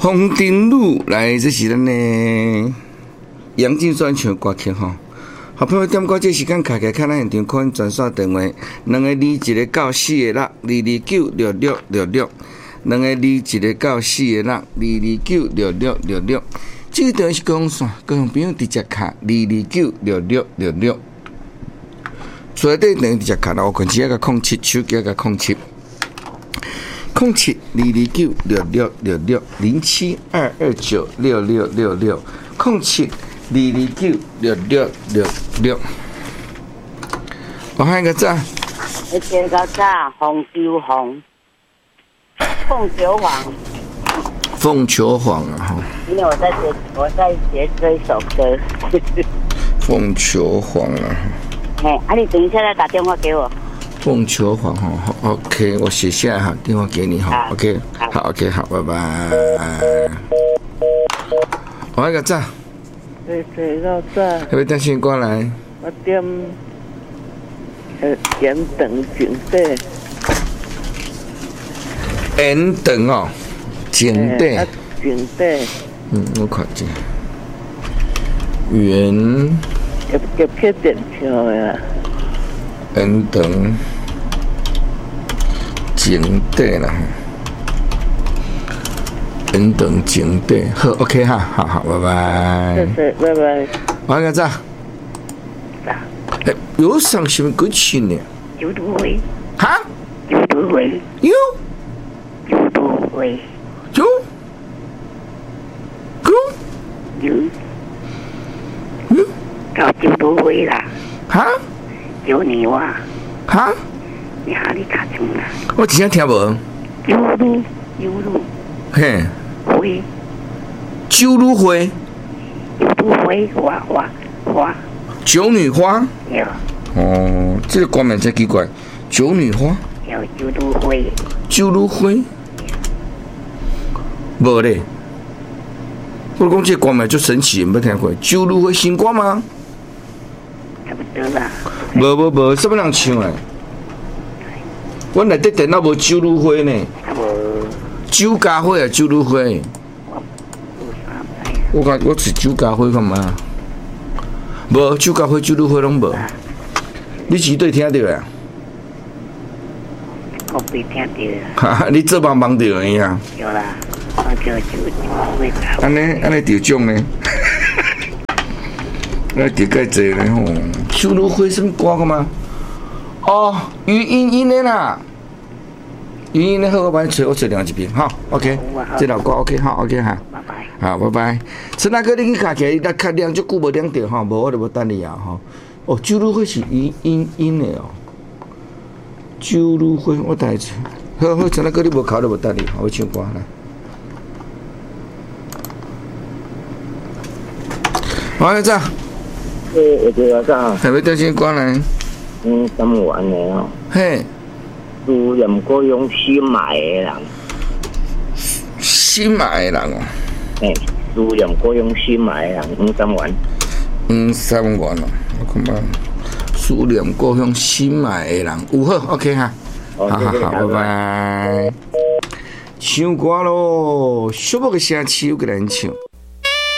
红灯路来，这是咱的杨金选唱歌曲吼。好朋友点歌这时间卡起看咱现场可以转线电话，2个2 1个9 4个6 229 6666，2个2 1个9 4个6 229 6666。这个电话是公线，各位朋友直接卡229 6666。最底电话直接卡到控制个07，手机个07。07 229 6666 07 229 6666 07 229 6666。我喊个咋？ 一天到早红酒红，凤求凰。 凤求凰啊哈！ 因为我在学这一首歌。 凤求凰啊！ 哎，你等一下再打电话给我。 凤求凰哈 ，OK， 我写下来哈，电话给你哈 ，OK， 好 ，OK， 好，拜拜。我喊个咋？ 一到早。 要不要点先过来？ 我点盐等景底。 盐等哦，景底。 景底。 我看见。盐。 夹去电票的啦。 盐等。景底啦。盐等景底，好 ，OK 哈，好，拜拜。 谢谢，拜拜。 我喊个咋？有上什么歌曲呢？ 有都会。 哈？ 有都会。 有都会。 有。 到九都会啦。 哈？ 有你哇。 哈？ 你哈你卡中啦？ 我真正听无。 有路。 嘿。 会。 九如花。 有都会花。 九女花。 有。 哦，这个歌名真奇怪。九女花。 有九都会。 九如花。无咧。我讲这歌名就神奇，没听过。九如花新歌吗？ 差不多啦。 无，什么人唱诶？我内底电脑无九如花呢。酒家伙啊，酒如花。我是酒家伙干嘛？无酒家伙、酒如花拢无。你是对听到啊？ 我没听到。 哈，你做梦梦到的呀？ 有啦，我叫酒会搞。 安尼着种呢？那着介济呢吼？酒如花什么歌个吗？哦，余音音的啦。语音好，我帮你吹，我吹另外一边，好 ，OK， 这条歌 OK， 好 ，OK 哈， 拜拜， 好，拜拜。陈大哥，你去卡起来，卡亮足久无亮着哈，无我就无等你啊哈。哦，酒如花是语音的哦，酒如花我带去，好，陈大哥你无考就无等你，我唱歌来。好，阿仔， 这个下要点先歌来。 咁玩的哦。 嘿。 思念故乡心爱的人， 心爱的人哦。 思念故乡心爱的人，53元。 53元哦，我看嘛，思念故乡心爱的人，有好 ，OK 哈，好，拜拜。唱歌咯，小木个声气有个人唱。